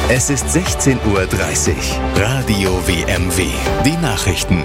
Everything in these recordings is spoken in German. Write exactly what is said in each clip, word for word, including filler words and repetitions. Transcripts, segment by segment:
Es ist sechzehn Uhr dreißig. Radio W M W. Die Nachrichten.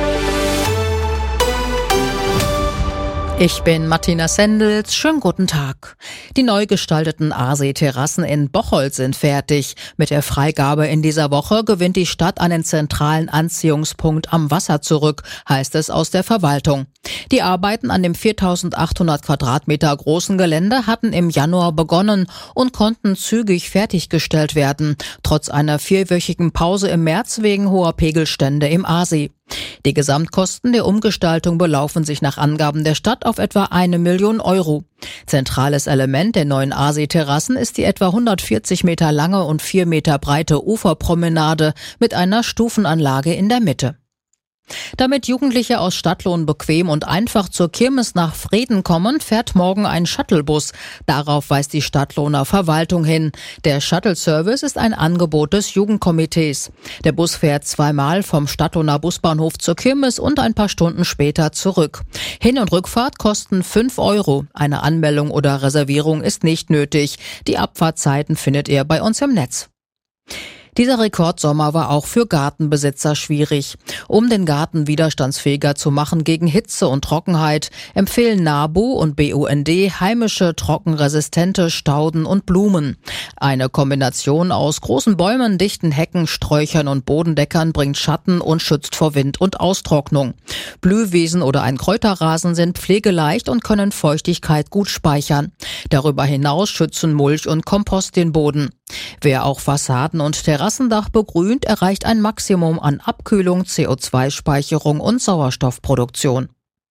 Ich bin Martina Sendels. Schönen guten Tag. Die neu gestalteten Aasee-Terrassen in Bocholt sind fertig. Mit der Freigabe in dieser Woche gewinnt die Stadt einen zentralen Anziehungspunkt am Wasser zurück, heißt es aus der Verwaltung. Die Arbeiten an dem viertausendachthundert Quadratmeter großen Gelände hatten im Januar begonnen und konnten zügig fertiggestellt werden, trotz einer vierwöchigen Pause im März wegen hoher Pegelstände im Aasee. Die Gesamtkosten der Umgestaltung belaufen sich nach Angaben der Stadt auf etwa eine Million Euro. Zentrales Element der neuen Aasee-Terrassen ist die etwa hundertvierzig Meter lange und vier Meter breite Uferpromenade mit einer Stufenanlage in der Mitte. Damit Jugendliche aus Stadtlohn bequem und einfach zur Kirmes nach Vreden kommen, fährt morgen ein Shuttlebus. Darauf weist die Stadtlohner Verwaltung hin. Der Shuttle-Service ist ein Angebot des Jugendkomitees. Der Bus fährt zweimal vom Stadtlohner Busbahnhof zur Kirmes und ein paar Stunden später zurück. Hin- und Rückfahrt kosten fünf Euro. Eine Anmeldung oder Reservierung ist nicht nötig. Die Abfahrtzeiten findet ihr bei uns im Netz. Dieser Rekordsommer war auch für Gartenbesitzer schwierig. Um den Garten widerstandsfähiger zu machen gegen Hitze und Trockenheit, empfehlen NABU und B U N D heimische, trockenresistente Stauden und Blumen. Eine Kombination aus großen Bäumen, dichten Hecken, Sträuchern und Bodendeckern bringt Schatten und schützt vor Wind und Austrocknung. Blühwiesen oder ein Kräuterrasen sind pflegeleicht und können Feuchtigkeit gut speichern. Darüber hinaus schützen Mulch und Kompost den Boden. Wer auch Fassaden und Terrassendach begrünt, erreicht ein Maximum an Abkühlung, C O zwei Speicherung und Sauerstoffproduktion.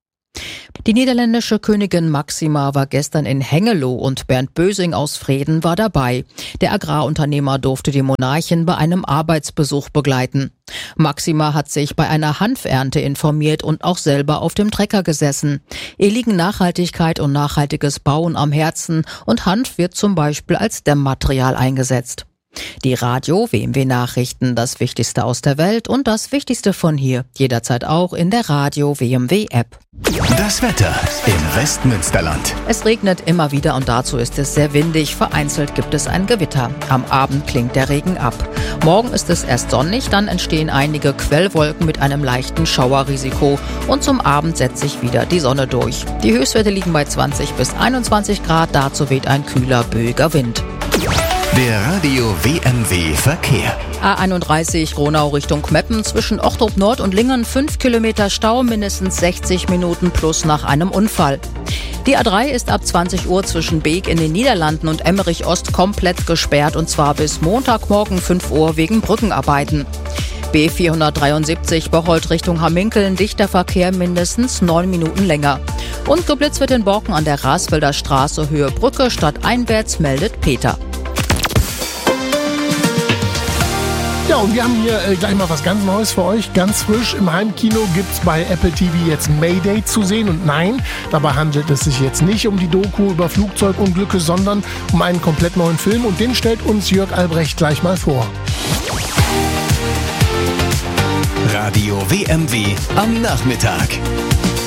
Die niederländische Königin Máxima war gestern in Hengelo und Bernd Bösing aus Vreden war dabei. Der Agrarunternehmer durfte die Monarchin bei einem Arbeitsbesuch begleiten. Máxima hat sich bei einer Hanfernte informiert und auch selber auf dem Trecker gesessen. Ihr liegen Nachhaltigkeit und nachhaltiges Bauen am Herzen und Hanf wird zum Beispiel als Dämmmaterial eingesetzt. Die Radio W M W Nachrichten, das Wichtigste aus der Welt und das Wichtigste von hier, jederzeit auch in der Radio W M W App. Das Wetter im Westmünsterland. Es regnet immer wieder und dazu ist es sehr windig. Vereinzelt gibt es ein Gewitter. Am Abend klingt der Regen ab. Morgen ist es erst sonnig, dann entstehen einige Quellwolken mit einem leichten Schauerrisiko. Und zum Abend setzt sich wieder die Sonne durch. Die Höchstwerte liegen bei zwanzig bis einundzwanzig Grad. Dazu weht ein kühler, böiger Wind. Der Radio W M W Verkehr. A einunddreißig Gronau Richtung Meppen zwischen Ochtrup Nord und Lingen fünf Kilometer Stau, mindestens sechzig Minuten plus nach einem Unfall. Die A drei ist ab zwanzig Uhr zwischen Beek in den Niederlanden und Emmerich Ost komplett gesperrt und zwar bis Montagmorgen fünf Uhr wegen Brückenarbeiten. B vierhundertdreiundsiebzig Bocholt Richtung Hamminkeln, dichter Verkehr mindestens neun Minuten länger. Und geblitzt wird in Borken an der Rasfelder Straße Höhe Brücke, stadteinwärts meldet Peter. Ja, und wir haben hier äh, gleich mal was ganz Neues für euch, ganz frisch. Im Heimkino gibt's bei Apple T V jetzt Mayday zu sehen. Und nein, dabei handelt es sich jetzt nicht um die Doku über Flugzeugunglücke, sondern um einen komplett neuen Film. Und den stellt uns Jörg Albrecht gleich mal vor. Radio W M W am Nachmittag.